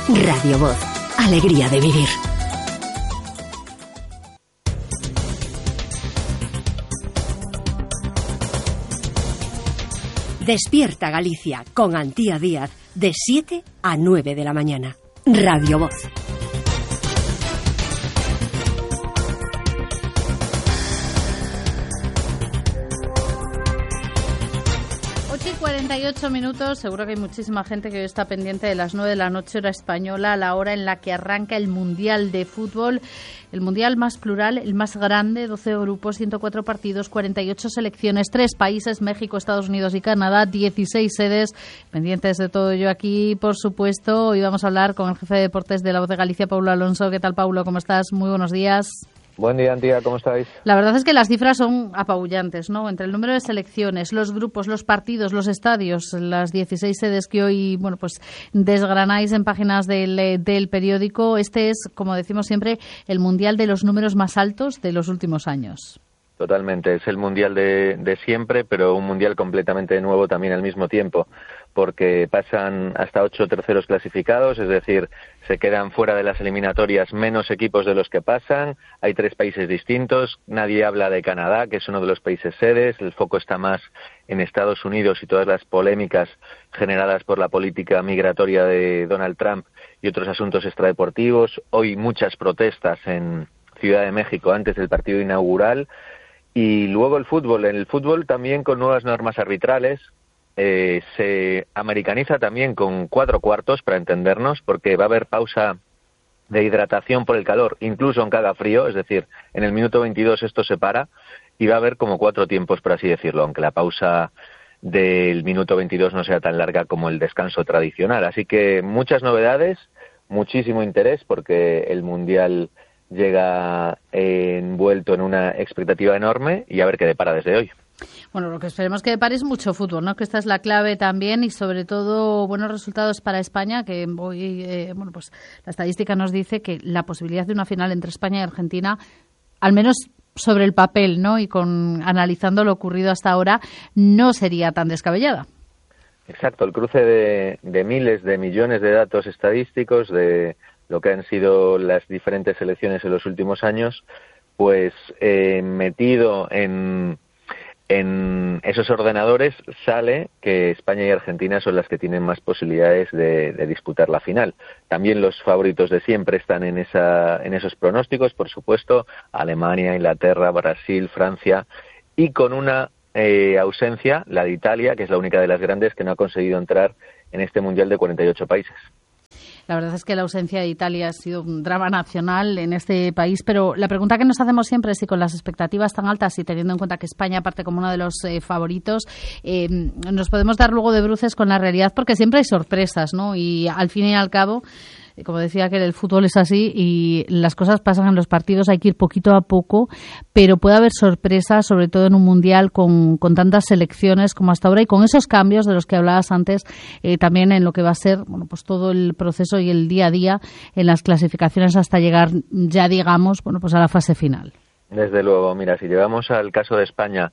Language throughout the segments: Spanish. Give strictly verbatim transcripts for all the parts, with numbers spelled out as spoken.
Radio Voz. Alegría de vivir. Despierta Galicia con Antía Díaz de siete a nueve de la mañana. Radio Voz. ocho y cuarenta y ocho minutos, seguro que hay muchísima gente que hoy está pendiente de las nueve de la noche hora española, a la hora en la que arranca el Mundial de Fútbol, el Mundial más plural, el más grande, doce grupos, ciento cuatro partidos, cuarenta y ocho selecciones, tres países, México, Estados Unidos y Canadá, dieciséis sedes, pendientes de todo ello aquí, por supuesto. Hoy vamos a hablar con el jefe de deportes de La Voz de Galicia, Paulo Alonso. ¿Qué tal, Paulo? ¿Cómo estás? Muy buenos días. Buen día, Antía, ¿cómo estáis? La verdad es que las cifras son apabullantes, ¿no? Entre el número de selecciones, los grupos, los partidos, los estadios, las dieciséis sedes que hoy, bueno, pues desgranáis en páginas del, del periódico. Este es, como decimos siempre, el mundial de los números más altos de los últimos años. Totalmente, es el mundial de, de siempre, pero un mundial completamente nuevo también al mismo tiempo, porque pasan hasta ocho terceros clasificados, es decir, se quedan fuera de las eliminatorias menos equipos de los que pasan, hay tres países distintos, nadie habla de Canadá, que es uno de los países sedes, el foco está más en Estados Unidos y todas las polémicas generadas por la política migratoria de Donald Trump y otros asuntos extradeportivos. Hoy muchas protestas en Ciudad de México antes del partido inaugural. Y luego el fútbol, en el fútbol también con nuevas normas arbitrales, eh, se americaniza también con cuatro cuartos, para entendernos, porque va a haber pausa de hidratación por el calor, incluso aunque haga frío, es decir, en el minuto veintidós esto se para, y va a haber como cuatro tiempos, por así decirlo, aunque la pausa del minuto veintidós no sea tan larga como el descanso tradicional. Así que muchas novedades, muchísimo interés, porque el Mundial llega envuelto en una expectativa enorme y a ver qué depara desde hoy. Bueno, lo que esperemos que depare es mucho fútbol, ¿no? Que esta es la clave también y sobre todo buenos resultados para España, que hoy, eh, bueno, pues la estadística nos dice que la posibilidad de una final entre España y Argentina, al menos sobre el papel, ¿no? Y con analizando lo ocurrido hasta ahora, no sería tan descabellada. Exacto, el cruce de, de miles de millones de datos estadísticos de lo que han sido las diferentes selecciones en los últimos años, pues eh, metido en, en esos ordenadores sale que España y Argentina son las que tienen más posibilidades de, de disputar la final. También los favoritos de siempre están en, esa, en esos pronósticos, por supuesto, Alemania, Inglaterra, Brasil, Francia, y con una eh, ausencia, la de Italia, que es la única de las grandes que no ha conseguido entrar en este Mundial de cuarenta y ocho países. La verdad es que la ausencia de Italia ha sido un drama nacional en este país, pero la pregunta que nos hacemos siempre es si con las expectativas tan altas y teniendo en cuenta que España parte como uno de los eh, favoritos, eh, nos podemos dar luego de bruces con la realidad, porque siempre hay sorpresas, ¿no? Y al fin y al cabo, como decía, que el fútbol es así y las cosas pasan en los partidos, hay que ir poquito a poco, pero puede haber sorpresas, sobre todo en un mundial con, con tantas selecciones como hasta ahora y con esos cambios de los que hablabas antes, eh, también en lo que va a ser, bueno, pues todo el proceso y el día a día en las clasificaciones hasta llegar ya, digamos, bueno, pues a la fase final. Desde luego, mira, si llevamos al caso de España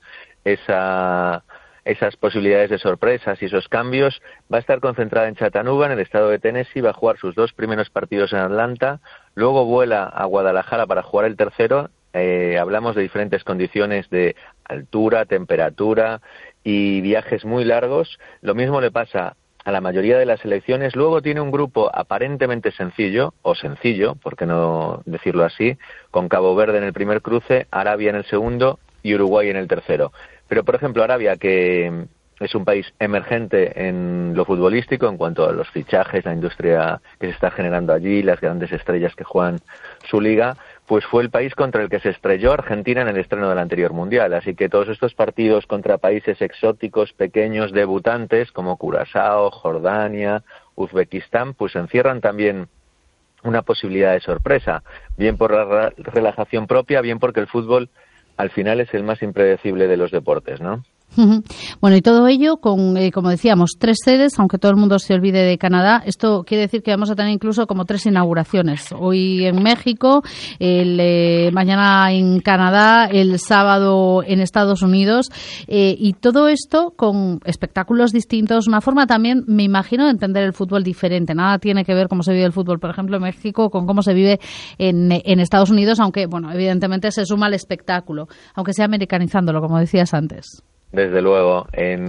esa esas posibilidades de sorpresas y esos cambios, va a estar concentrada en Chattanooga, en el estado de Tennessee, va a jugar sus dos primeros partidos en Atlanta, luego vuela a Guadalajara para jugar el tercero. Eh, hablamos de diferentes condiciones de altura, temperatura y viajes muy largos. Lo mismo le pasa a la mayoría de las selecciones. Luego tiene un grupo aparentemente sencillo, o sencillo, por qué no decirlo así, con Cabo Verde en el primer cruce, Arabia en el segundo y Uruguay en el tercero. Pero, por ejemplo, Arabia, que es un país emergente en lo futbolístico en cuanto a los fichajes, la industria que se está generando allí, las grandes estrellas que juegan su liga, pues fue el país contra el que se estrelló Argentina en el estreno del anterior Mundial. Así que todos estos partidos contra países exóticos, pequeños, debutantes, como Curazao, Jordania, Uzbekistán, pues encierran también una posibilidad de sorpresa, bien por la relajación propia, bien porque el fútbol al final es el más impredecible de los deportes, ¿no? Bueno, y todo ello con, eh, como decíamos, tres sedes, aunque todo el mundo se olvide de Canadá. Esto quiere decir que vamos a tener incluso como tres inauguraciones. Hoy en México, el, eh, mañana en Canadá, el sábado en Estados Unidos. Eh, y todo esto con espectáculos distintos, una forma también, me imagino, de entender el fútbol diferente. Nada tiene que ver cómo se vive el fútbol, por ejemplo, en México con cómo se vive en, en Estados Unidos, aunque, bueno, evidentemente se suma al espectáculo, aunque sea americanizándolo, como decías antes. Desde luego,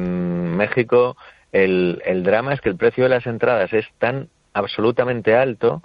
en México el, el drama es que el precio de las entradas es tan absolutamente alto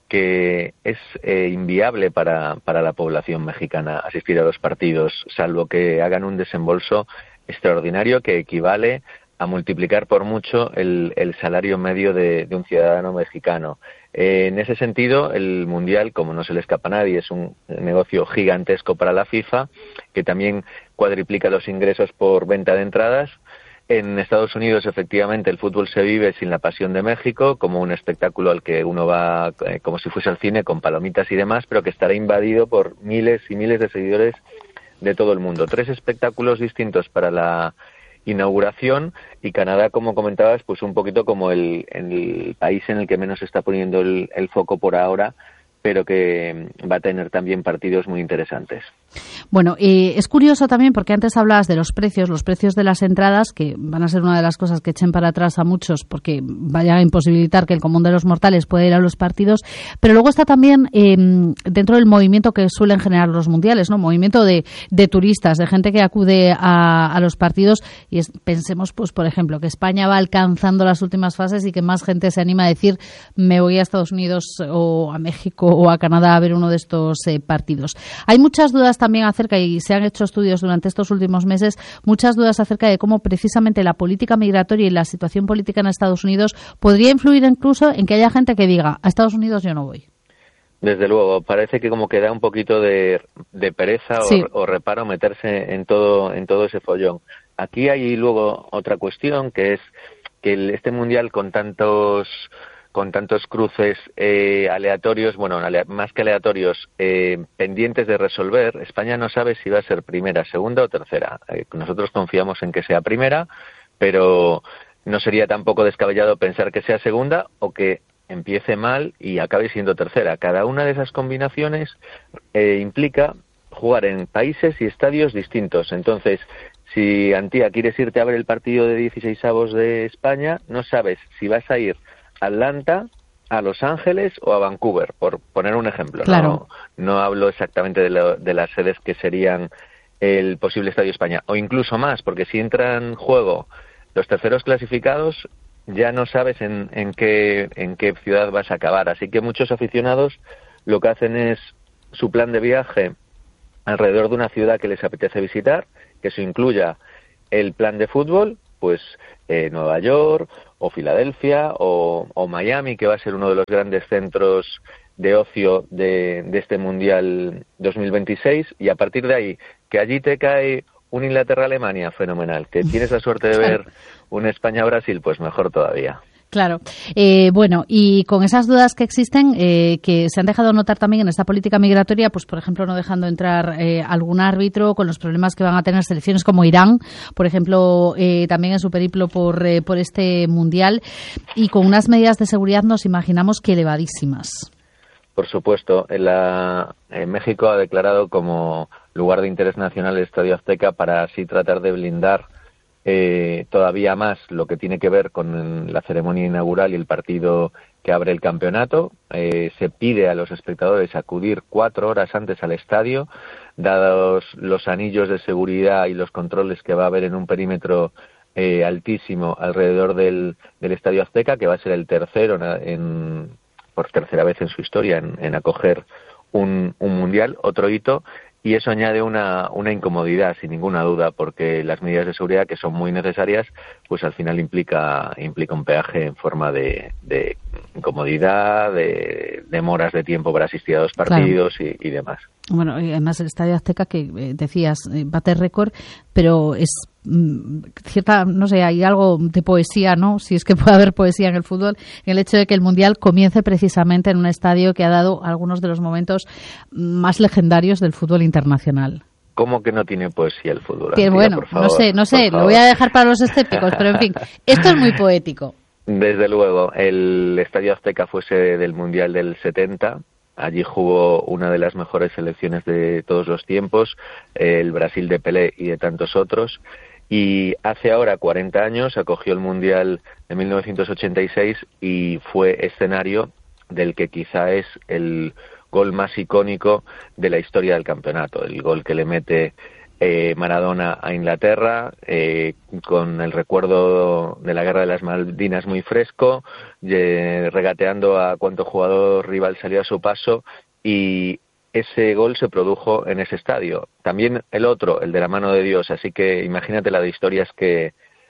que es eh, inviable para, para la población mexicana asistir a los partidos, salvo que hagan un desembolso extraordinario que equivale a multiplicar por mucho el, el salario medio de, de un ciudadano mexicano. Eh, en ese sentido, el Mundial, como no se le escapa a nadie, es un negocio gigantesco para la FIFA, que también cuadriplica los ingresos por venta de entradas. En Estados Unidos, efectivamente, el fútbol se vive sin la pasión de México, como un espectáculo al que uno va eh, como si fuese al cine, con palomitas y demás, pero que estará invadido por miles y miles de seguidores de todo el mundo. Tres espectáculos distintos para la inauguración, y Canadá, como comentabas, pues un poquito como el, el país en el que menos se está poniendo el, el foco por ahora, pero que va a tener también partidos muy interesantes. Bueno, eh, es curioso también porque antes hablabas de los precios, los precios de las entradas, que van a ser una de las cosas que echen para atrás a muchos porque vayan a imposibilitar que el común de los mortales pueda ir a los partidos, pero luego está también eh, dentro del movimiento que suelen generar los mundiales, ¿no? Movimiento de, de turistas, de gente que acude a, a los partidos, y es, pensemos, pues por ejemplo, que España va alcanzando las últimas fases y que más gente se anima a decir me voy a Estados Unidos o a México o a Canadá a ver uno de estos eh, partidos. Hay muchas dudas también acerca, y se han hecho estudios durante estos últimos meses, muchas dudas acerca de cómo precisamente la política migratoria y la situación política en Estados Unidos podría influir incluso en que haya gente que diga a Estados Unidos yo no voy. Desde luego, parece que como que da un poquito de, de pereza sí. o, o reparo meterse en todo, en todo ese follón. Aquí hay luego otra cuestión, que es que el, este mundial con tantos con tantos cruces eh, aleatorios, bueno, alea, más que aleatorios, eh, pendientes de resolver, España no sabe si va a ser primera, segunda o tercera. Eh, nosotros confiamos en que sea primera, pero no sería tampoco descabellado pensar que sea segunda o que empiece mal y acabe siendo tercera. Cada una de esas combinaciones eh, implica jugar en países y estadios distintos. Entonces, si, Antía, quieres irte a ver el partido de dieciseisavos de España, no sabes si vas a ir a Atlanta, a Los Ángeles o a Vancouver, por poner un ejemplo. Claro. No, no hablo exactamente de, lo, de las sedes que serían el posible Estadio España, o incluso más, porque si entran en juego los terceros clasificados, ya no sabes en, en qué en qué ciudad vas a acabar. Así que muchos aficionados lo que hacen es su plan de viaje alrededor de una ciudad que les apetece visitar, que eso incluya el plan de fútbol, pues eh, Nueva York o Filadelfia o, o Miami, que va a ser uno de los grandes centros de ocio de, de este Mundial dos mil veintiséis, y a partir de ahí, que allí te cae un Inglaterra-Alemania, fenomenal. Que tienes la suerte de ver un España-Brasil, pues mejor todavía. Claro. Eh, bueno, y con esas dudas que existen, eh, que se han dejado notar también en esta política migratoria, pues por ejemplo no dejando entrar eh, algún árbitro, con los problemas que van a tener selecciones como Irán, por ejemplo, eh, también en su periplo por, eh, por este Mundial, y con unas medidas de seguridad nos imaginamos que elevadísimas. Por supuesto, en, la, en México ha declarado como lugar de interés nacional el Estadio Azteca para así tratar de blindar Eh, todavía más lo que tiene que ver con la ceremonia inaugural y el partido que abre el campeonato. Eh, se pide a los espectadores acudir cuatro horas antes al estadio, dados los anillos de seguridad y los controles que va a haber en un perímetro eh, altísimo alrededor del, del Estadio Azteca, que va a ser el tercero en, en, por tercera vez en su historia en, en acoger un, un mundial, otro hito. Y eso añade una, una incomodidad, sin ninguna duda, porque las medidas de seguridad, que son muy necesarias, pues al final implica implica un peaje en forma de, de incomodidad, de demoras de tiempo para asistir a los partidos, claro. y, y demás. Bueno, y además el Estadio Azteca, que eh, decías, eh, bate récord, pero es mm, cierta, no sé, hay algo de poesía, ¿no? Si es que puede haber poesía en el fútbol, en el hecho de que el Mundial comience precisamente en un estadio que ha dado algunos de los momentos más legendarios del fútbol internacional. ¿Cómo que no tiene poesía el fútbol? Que bueno, por favor, no sé, no sé, lo voy a dejar para los escépticos, pero en fin, esto es muy poético. Desde luego, el Estadio Azteca fue sede del Mundial del setenta. Allí jugó una de las mejores selecciones de todos los tiempos, el Brasil de Pelé y de tantos otros. Y hace ahora cuarenta años acogió el Mundial de mil novecientos ochenta y seis y fue escenario del que quizá es el gol más icónico de la historia del campeonato, el gol que le mete eh, Maradona a Inglaterra, eh, con el recuerdo de la Guerra de las Malvinas muy fresco, eh, regateando a cuánto jugador rival salió a su paso, y ese gol se produjo en ese estadio. También el otro, el de la mano de Dios, así que imagínate la de historias que,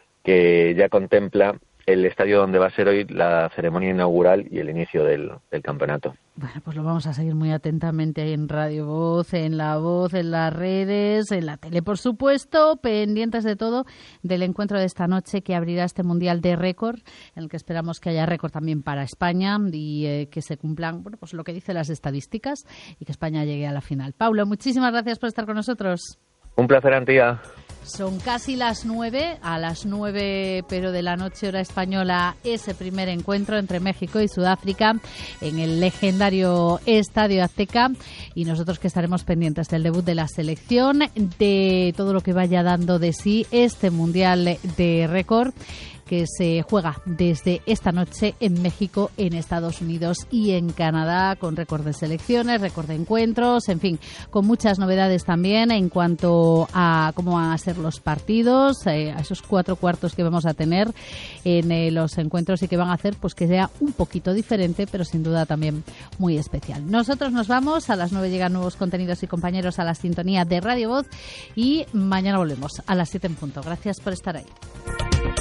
que ya contempla el estadio donde va a ser hoy la ceremonia inaugural y el inicio del, del campeonato. Bueno, pues lo vamos a seguir muy atentamente ahí en Radio Voz, en La Voz, en las redes, en la tele, por supuesto, pendientes de todo del encuentro de esta noche que abrirá este Mundial de récord, en el que esperamos que haya récord también para España y eh, que se cumplan, bueno, pues lo que dicen las estadísticas y que España llegue a la final. Paulo, muchísimas gracias por estar con nosotros. Un placer, Antía. Son casi las nueve, a las nueve pero de la noche hora española, ese primer encuentro entre México y Sudáfrica en el legendario Estadio Azteca, y nosotros que estaremos pendientes del debut de la selección, de todo lo que vaya dando de sí este Mundial de récord que se juega desde esta noche en México, en Estados Unidos y en Canadá, con récord de selecciones, récord de encuentros, en fin, con muchas novedades también en cuanto a cómo van a ser los partidos, eh, a esos cuatro cuartos que vamos a tener en eh, los encuentros y que van a hacer pues que sea un poquito diferente, pero sin duda también muy especial. Nosotros nos vamos, a las nueve llegan nuevos contenidos y compañeros a la sintonía de Radio Voz y mañana volvemos a las siete en punto. Gracias por estar ahí.